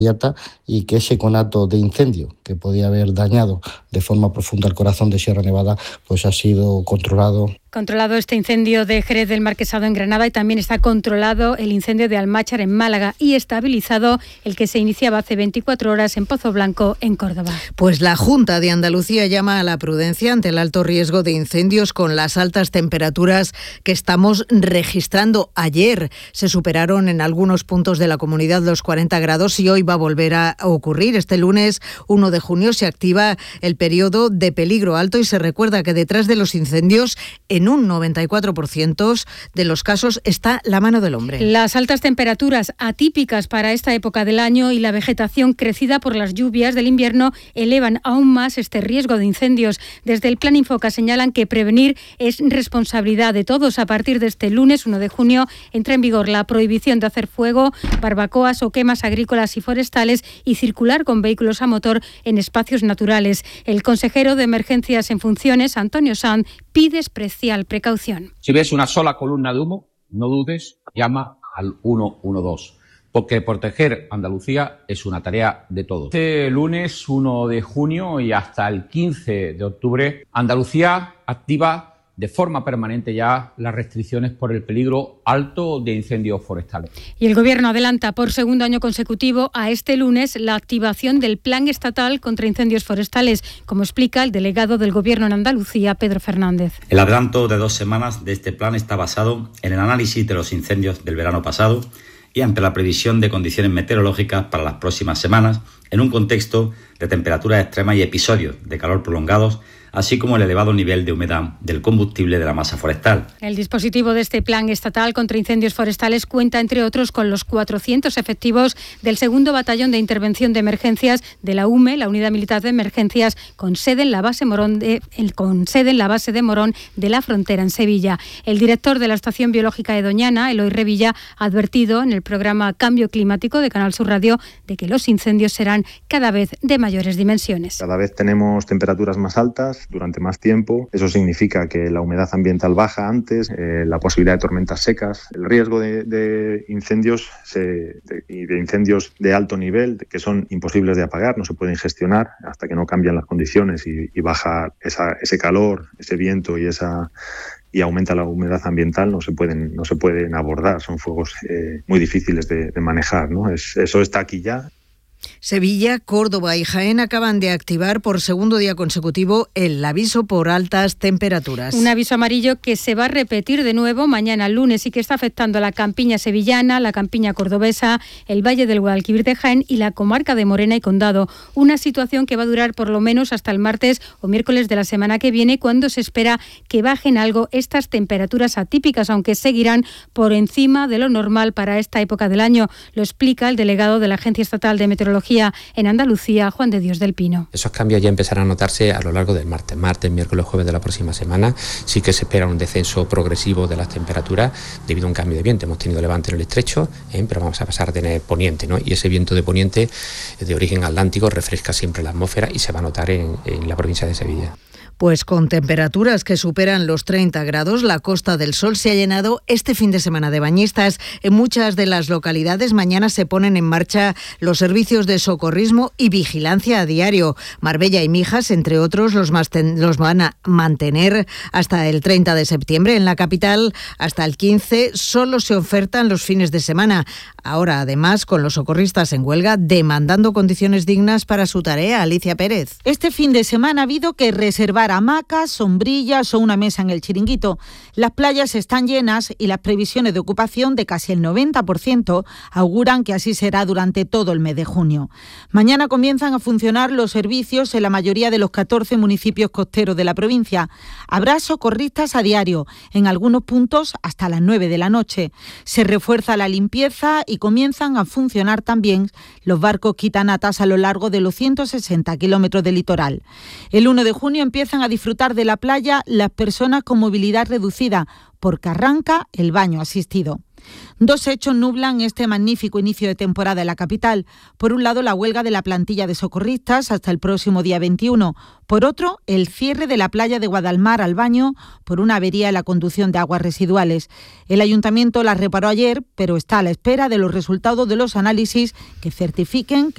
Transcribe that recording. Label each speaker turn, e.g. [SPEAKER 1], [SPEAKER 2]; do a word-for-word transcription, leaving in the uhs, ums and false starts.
[SPEAKER 1] y que ese conato de incendio que podía haber dañado de forma profunda el corazón de Sierra Nevada pues ha sido controlado.
[SPEAKER 2] Controlado este incendio de Jerez del Marquesado en Granada y también está controlado el incendio de Almáchar en Málaga y estabilizado el que se iniciaba hace veinticuatro horas en Pozo Blanco en Córdoba.
[SPEAKER 3] Pues la Junta de Andalucía llama a la prudencia ante el alto riesgo de incendios con las altas temperaturas que estamos registrando. Ayer se superaron en algunos puntos de la comunidad los cuarenta grados y hoy va a volver a ocurrir. Este lunes uno de junio se activa el periodo de peligro alto y se recuerda que detrás de los incendios en un noventa y cuatro por ciento de los casos está la mano del hombre.
[SPEAKER 2] Las altas temperaturas atípicas para esta época del año y la vegetación crecida por las lluvias del invierno elevan aún más este riesgo de incendios. Desde el Plan Infoca señalan que prevenir es responsabilidad de todos. A partir de este lunes uno de junio entra en vigor la prohibición de hacer fuego, barbacoas o quemas agrícolas y forestales y circular con vehículos a motor en espacios naturales. El consejero de Emergencias en funciones, Antonio Sanz, pide especial precaución.
[SPEAKER 4] Si ves una sola columna de humo, no dudes, llama al uno uno dos, porque proteger Andalucía es una tarea de todos. Este lunes uno de junio y hasta el quince de octubre, Andalucía activa de forma permanente ya las restricciones por el peligro alto de incendios forestales.
[SPEAKER 2] Y el Gobierno adelanta por segundo año consecutivo a este lunes la activación del Plan Estatal contra Incendios Forestales, como explica el delegado del Gobierno en Andalucía, Pedro Fernández.
[SPEAKER 5] El adelanto de dos semanas de este plan está basado en el análisis de los incendios del verano pasado y ante la previsión de condiciones meteorológicas para las próximas semanas, en un contexto de temperaturas extremas y episodios de calor prolongados, así como el elevado nivel de humedad del combustible de la masa forestal.
[SPEAKER 2] El dispositivo de este Plan Estatal contra Incendios Forestales cuenta, entre otros, con los cuatrocientos efectivos del segundo Batallón de Intervención de Emergencias de la U M E, la Unidad Militar de Emergencias, con sede en la base Morón de, con sede en la base de Morón de la Frontera, en Sevilla. El director de la Estación Biológica de Doñana, Eloy Revilla, ha advertido en el programa Cambio Climático de Canal Sur Radio de que los incendios serán cada vez de mayores dimensiones.
[SPEAKER 6] Cada vez tenemos temperaturas más altas durante más tiempo. Eso significa que la humedad ambiental baja antes, eh, la posibilidad de tormentas secas, el riesgo de, de incendios se, de, y de incendios de alto nivel que son imposibles de apagar, no se pueden gestionar hasta que no cambian las condiciones y, y baja esa, ese calor, ese viento y esa y aumenta la humedad ambiental, no se pueden no se pueden abordar. Son fuegos eh, muy difíciles de, de manejar, ¿no? Es, eso está aquí ya.
[SPEAKER 3] Sevilla, Córdoba y Jaén acaban de activar por segundo día consecutivo el aviso por altas temperaturas.
[SPEAKER 2] Un aviso amarillo que se va a repetir de nuevo mañana lunes y que está afectando a la campiña sevillana, la campiña cordobesa, el Valle del Guadalquivir de Jaén y la comarca de Morena y Condado. Una situación que va a durar por lo menos hasta el martes o miércoles de la semana que viene, cuando se espera que bajen algo estas temperaturas atípicas, aunque seguirán por encima de lo normal para esta época del año. Lo explica el delegado de la Agencia Estatal de Meteorología en Andalucía, Juan de Dios del Pino.
[SPEAKER 7] Esos cambios ya empezarán a notarse a lo largo del martes, martes, miércoles, jueves de la próxima semana. Sí que se espera un descenso progresivo de las temperaturas debido a un cambio de viento. Hemos tenido levante en el estrecho, ¿eh? pero vamos a pasar a tener poniente, ¿no? Y ese viento de poniente de origen atlántico refresca siempre la atmósfera y se va a notar en, en la provincia de Sevilla.
[SPEAKER 3] Pues con temperaturas que superan los treinta grados, la Costa del Sol se ha llenado este fin de semana de bañistas. En muchas de las localidades mañana se ponen en marcha los servicios de socorrismo y vigilancia a diario. Marbella y Mijas, entre otros, los, ten- los van a mantener hasta el treinta de septiembre. En la capital, hasta el quince, solo se ofertan los fines de semana. Ahora, además, con los socorristas en huelga, demandando condiciones dignas para su tarea. Alicia Pérez.
[SPEAKER 8] Este fin de semana ha habido que reservar hamacas, sombrillas o una mesa en el chiringuito. Las playas están llenas y las previsiones de ocupación de casi el noventa por ciento auguran que así será durante todo el mes de junio. Mañana comienzan a funcionar los servicios en la mayoría de los catorce municipios costeros de la provincia. Habrá socorristas a diario, en algunos puntos hasta las nueve de la noche. Se refuerza la limpieza y comienzan a funcionar también los barcos quitanatas a lo largo de los ciento sesenta kilómetros de litoral. El uno de junio empiezan a disfrutar de la playa las personas con movilidad reducida, porque arranca el baño asistido. Dos hechos nublan este magnífico inicio de temporada en la capital. Por un lado, la huelga de la plantilla de socorristas hasta el próximo día veintiuno. Por otro, el cierre de la playa de Guadalmar al baño por una avería en la conducción de aguas residuales. El ayuntamiento la reparó ayer, pero está a la espera de los resultados de los análisis que certifiquen